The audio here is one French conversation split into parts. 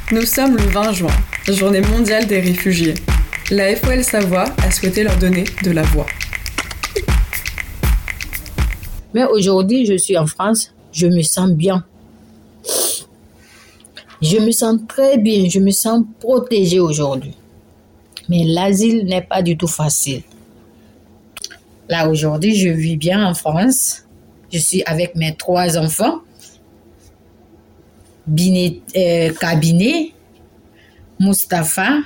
Nous sommes le 20 juin, journée mondiale des réfugiés. La FOL Savoie a souhaité leur donner de la voix. Mais aujourd'hui, je suis en France, je me sens bien. Je me sens très bien, je me sens protégée aujourd'hui. Mais l'asile n'est pas du tout facile. Là, aujourd'hui, je vis bien en France. Je suis avec mes 3 enfants. Kabinet, Mustapha,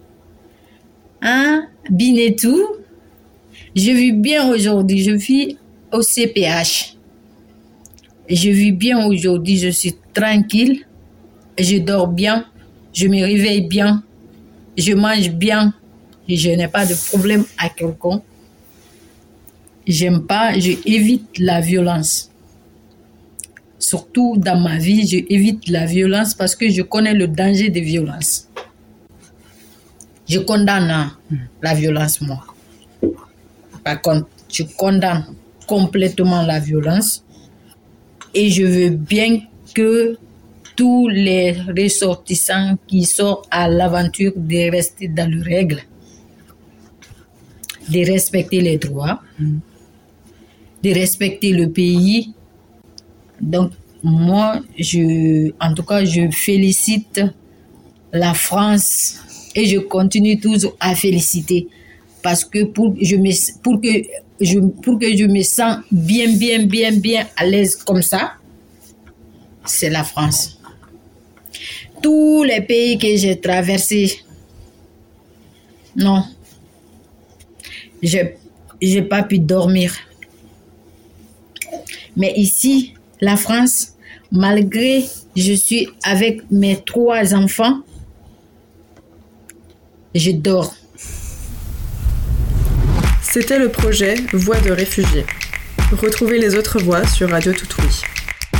Binetou. Je vis bien aujourd'hui. Je vis au CPH. Je vis bien aujourd'hui. Je suis tranquille. Je dors bien. Je me réveille bien. Je mange bien. Et je n'ai pas de problème à quelconque. J'aime pas, je évite la violence. Surtout dans ma vie, je évite la violence parce que je connais le danger des violences. Je condamne la violence, moi. Par contre, je condamne complètement la violence et je veux bien que tous les ressortissants qui sortent à l'aventure de rester dans les règles, de respecter les droits, de respecter le pays. Donc, moi, je félicite la France et je continue toujours à féliciter parce que pour que je me sens bien à l'aise comme ça, c'est la France. Tous les pays que j'ai traversés, non, j'ai pas pu dormir. Mais ici, la France, malgré je suis avec mes 3 enfants, je dors. C'était le projet Voix de réfugiés. Retrouvez les autres voix sur Radio Toutouri.